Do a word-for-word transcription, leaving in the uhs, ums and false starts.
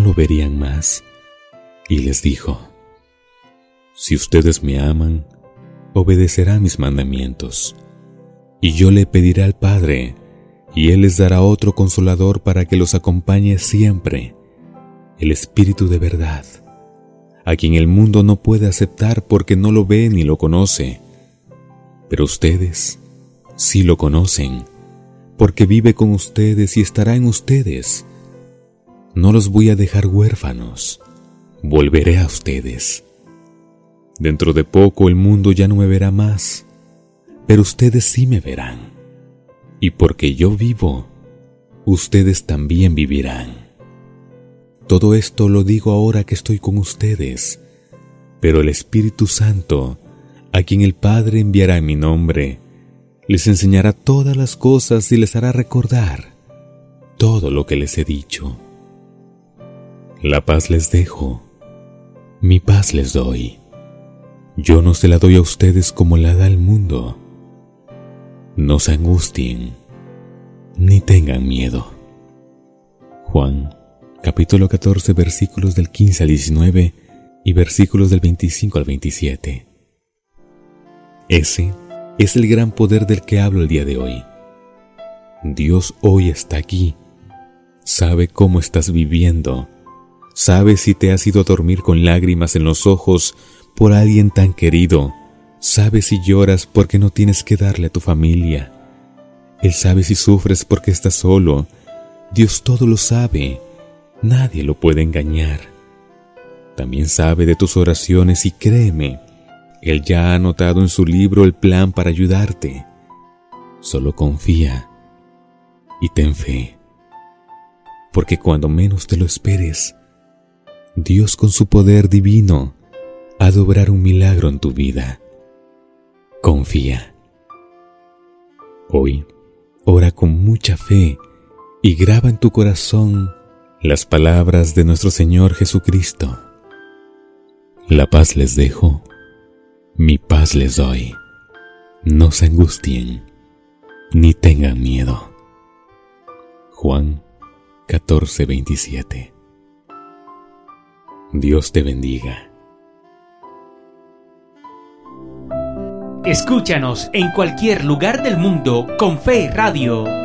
lo verían más. Y les dijo: si ustedes me aman, obedecerán mis mandamientos. Y yo le pediré al Padre, y Él les dará otro consolador para que los acompañe siempre, el Espíritu de verdad, a quien el mundo no puede aceptar porque no lo ve ni lo conoce. Pero ustedes sí lo conocen, porque vive con ustedes y estará en ustedes. No los voy a dejar huérfanos, volveré a ustedes. Dentro de poco el mundo ya no me verá más, pero ustedes sí me verán. Y porque yo vivo, ustedes también vivirán. Todo esto lo digo ahora que estoy con ustedes, pero el Espíritu Santo, a quien el Padre enviará en mi nombre, les enseñará todas las cosas y les hará recordar todo lo que les he dicho. La paz les dejo, mi paz les doy. Yo no se la doy a ustedes como la da el mundo. No se angustien, ni tengan miedo. Juan, capítulo catorce, versículos del quince al diecinueve y versículos del veinticinco al veintisiete. Ese es el gran poder del que hablo el día de hoy. Dios hoy está aquí. Sabe cómo estás viviendo. Sabe si te has ido a dormir con lágrimas en los ojos por alguien tan querido. Sabe si lloras porque no tienes que darle a tu familia. Él sabe si sufres porque estás solo. Dios todo lo sabe. Nadie lo puede engañar. También sabe de tus oraciones y créeme, Él ya ha anotado en su libro el plan para ayudarte. Solo confía y ten fe. Porque cuando menos te lo esperes, Dios con su poder divino ha de obrar un milagro en tu vida. Confía. Hoy, ora con mucha fe y graba en tu corazón las palabras de nuestro Señor Jesucristo. La paz les dejo, mi paz les doy. No se angustien, ni tengan miedo. Juan catorce, veintisiete. Dios te bendiga. Escúchanos en cualquier lugar del mundo con Fe Radio.